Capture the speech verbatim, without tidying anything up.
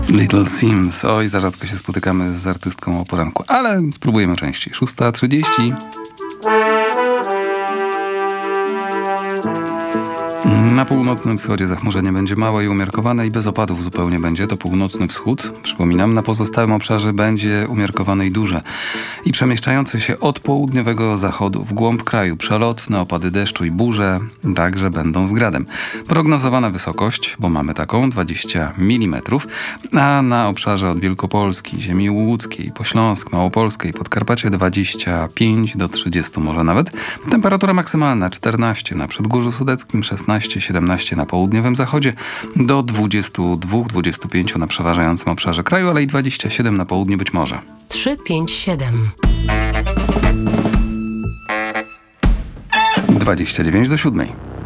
Little Sims. Oj, za rzadko się spotykamy z artystką o poranku, ale spróbujemy częściej. szósta trzydzieści. Na północnym wschodzie zachmurzenie będzie małe i umiarkowane i bez opadów zupełnie będzie. To północny wschód. Przypominam, na pozostałym obszarze będzie umiarkowane i duże. I przemieszczające się od południowego zachodu w głąb kraju przelotne opady deszczu i burze także będą z gradem. Prognozowana wysokość, bo mamy taką, dwadzieścia milimetrów, a na obszarze od Wielkopolski, ziemi łódzkiej, Pośląsk, Małopolskiej, Podkarpacie dwadzieścia pięć do trzydziestu może nawet. Temperatura maksymalna czternaście na Przedgórzu Sudeckim, szesnaście siedemnaście na południowym zachodzie, do dwudziestu dwóch do dwudziestu pięciu na przeważającym obszarze kraju, ale i dwadzieścia siedem na południu być może. trzy pięć siedem. dwadzieścia dziewięć do siódmej.